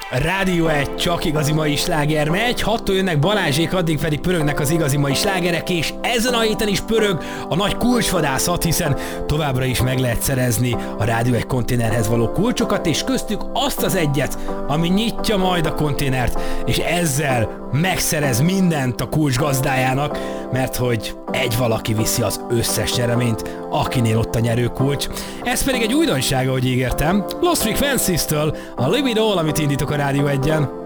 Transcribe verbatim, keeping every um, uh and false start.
Rádió egy, csak igazi mai sláger megy, hattól jönnek Balázsék, addig pedig pörögnek az igazi mai slágerek, és ezen a héten is pörög a nagy kulcsvadászat, hiszen továbbra is meg lehet szerezni a Rádió egy konténerhez való kulcsokat, és köztük azt az egyet, ami nyitja majd a konténert, és ezzel megszerez mindent a kulcs gazdájának, mert hogy egy valaki viszi az összes nyereményt, akinél ott a nyerőkulcs. Ez pedig egy újdonsága, hogy ígértem, Lost Frequencies-től a Live It All, amit indítok a Rádió egyen.